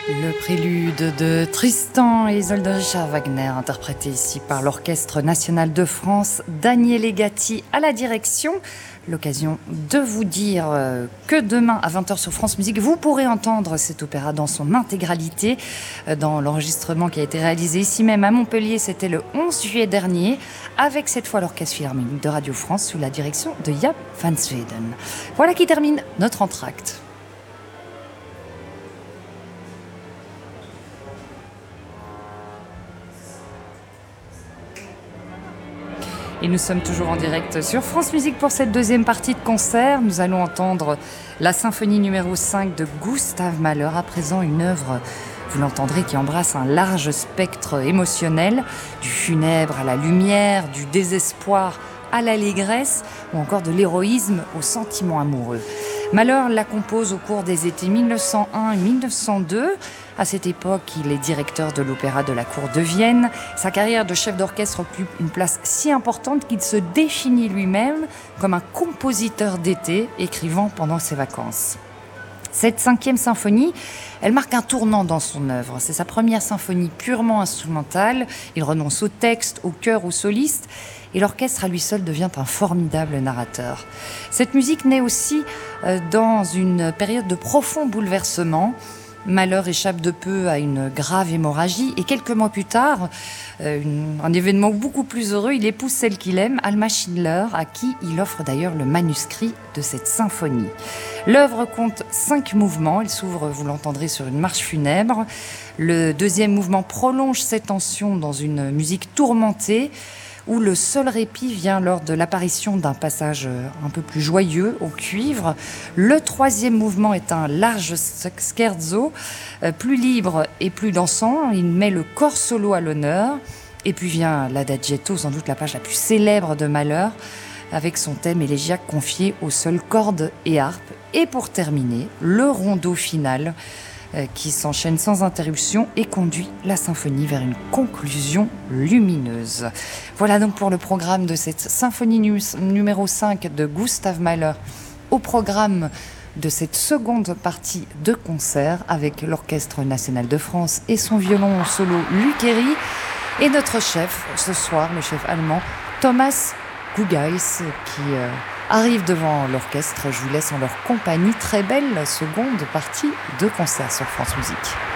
Le prélude de Tristan et Isolde de Richard Wagner, interprété ici par l'Orchestre National de France, Daniele Gatti à la direction. L'occasion de vous dire que demain à 20h sur France Musique, vous pourrez entendre cet opéra dans son intégralité dans l'enregistrement qui a été réalisé ici même à Montpellier. C'était le 11 juillet dernier, avec cette fois l'Orchestre Philharmonique de Radio France sous la direction de Jaap van Zweden. Voilà qui termine notre entracte. Et nous sommes toujours en direct sur France Musique pour cette deuxième partie de concert. Nous allons entendre la symphonie numéro 5 de Gustav Mahler. À présent, une œuvre, vous l'entendrez, qui embrasse un large spectre émotionnel, du funèbre à la lumière, du désespoir à l'allégresse, ou encore de l'héroïsme au sentiment amoureux. Mahler la compose au cours des étés 1901 et 1902. À cette époque, il est directeur de l'Opéra de la Cour de Vienne. Sa carrière de chef d'orchestre occupe une place si importante qu'il se définit lui-même comme un compositeur d'été, écrivant pendant ses vacances. Cette 5e symphonie, elle marque un tournant dans son œuvre. C'est sa première symphonie purement instrumentale. Il renonce au texte, au chœur, au soliste. Et l'orchestre à lui seul devient un formidable narrateur. Cette musique naît aussi dans une période de profond bouleversement. Mahler échappe de peu à une grave hémorragie et quelques mois plus tard, un événement beaucoup plus heureux, il épouse celle qu'il aime, Alma Schindler, à qui il offre d'ailleurs le manuscrit de cette symphonie. L'œuvre compte 5 mouvements, elle s'ouvre, vous l'entendrez, sur une marche funèbre. Le deuxième mouvement prolonge ces tensions dans une musique tourmentée, où le seul répit vient lors de l'apparition d'un passage un peu plus joyeux au cuivre. Le troisième mouvement est un large scherzo, plus libre et plus dansant. Il met le corps solo à l'honneur. Et puis vient l'adagietto, sans doute la page la plus célèbre de Mahler, avec son thème élégiaque confié aux seules cordes et harpes. Et pour terminer, le rondo final, qui s'enchaîne sans interruption et conduit la symphonie vers une conclusion lumineuse. Voilà donc pour le programme de cette symphonie numéro 5 de Gustav Mahler, au programme de cette seconde partie de concert avec l'Orchestre National de France et son violon solo Lucheri et notre chef ce soir, le chef allemand Thomas Gugeis, qui arrive devant l'orchestre. Je vous laisse en leur compagnie. Très belle seconde partie de concert sur France Musique.